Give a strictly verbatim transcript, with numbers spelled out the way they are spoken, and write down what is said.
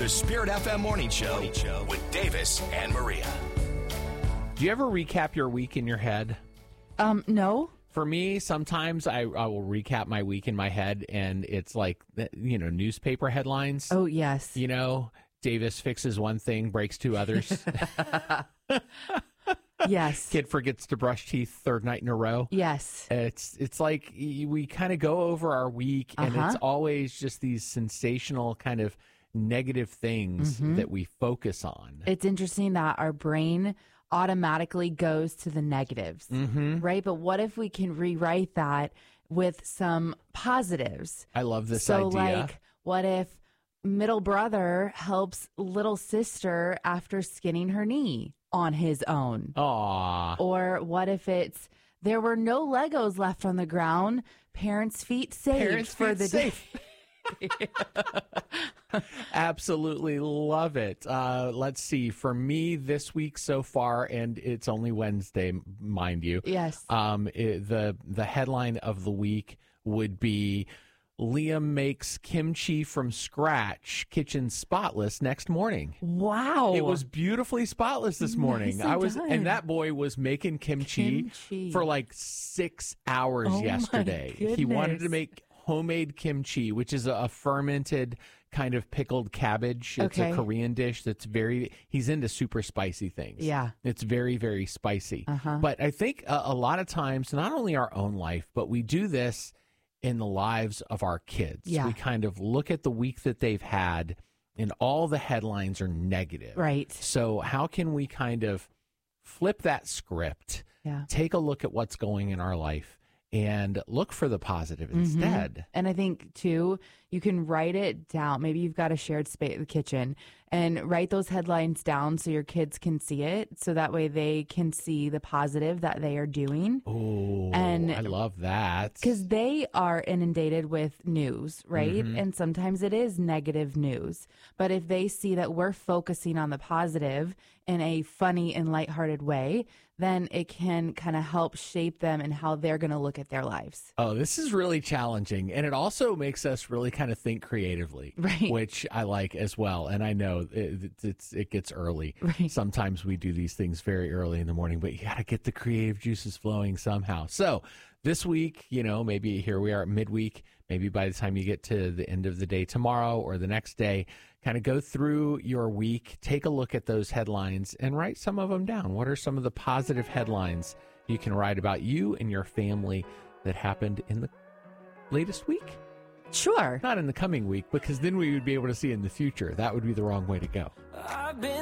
The Spirit F M Morning Show with Davis and Maria. Do you ever recap your week in your head? Um, no. For me, sometimes I, I will recap my week in my head, and it's like, you know, newspaper headlines. Oh, yes. You know, Davis fixes one thing, breaks two others. Yes. Kid forgets to brush teeth third night in a row. Yes. It's it's like we kind of go over our week, and Uh-huh. it's always just these sensational kind of negative things Mhm. that we focus on. It's interesting that our brain automatically goes to the negatives, Mm-hmm. right? But what if we can rewrite that with some positives? I love this so, idea. like, what if middle brother helps little sister after skinning her knee on his own? Aw. Or what if it's there were no Legos left on the ground, parents' feet saved Parents' for feet the safe. day? Absolutely love it. Uh, let's see. For me this week so far, and it's only Wednesday, mind you. Yes. Um, it, the the headline of the week would be Liam makes kimchi from scratch, kitchen spotless next morning. Wow. It was beautifully spotless this morning. Nicely I was, done. and that boy was making kimchi, Kimchi. for like six hours Oh, my yesterday. He wanted to goodness. make homemade kimchi, which is a, a fermented kind of pickled cabbage. It's Okay. a Korean dish that's very, he's into super spicy things. Yeah. It's very, very spicy. Uh-huh. But I think a, a lot of times, not only our own life, but we do this in the lives of our kids. Yeah. We kind of look at the week that they've had, and all the headlines are negative. Right. So how can we kind of flip that script, Yeah. take a look at what's going in our life, and look for the positive Mm-hmm. instead? And I think, too, you can write it down. Maybe you've got a shared space, the kitchen, and write those headlines down so your kids can see it. So that way they can see the positive that they are doing. Oh, And- I love that. Because they are inundated with news, right? Mhm. And sometimes it is negative news. But if they see that we're focusing on the positive in a funny and lighthearted way, then it can kind of help shape them and how they're going to look at their lives. Oh, this is really challenging. And it also makes us really kind of think creatively, Right. which I like as well. And I know it, it's, it gets early. Right. Sometimes we do these things very early in the morning, but you got to get the creative juices flowing somehow. So this week, you know, maybe here we are at midweek, maybe by the time you get to the end of the day tomorrow or the next day, kind of go through your week, take a look at those headlines and write some of them down. What are some of the positive headlines you can write about you and your family that happened in the latest week? Sure. Not in the coming week, because then we would be able to see in the future. That would be the wrong way to go. I've been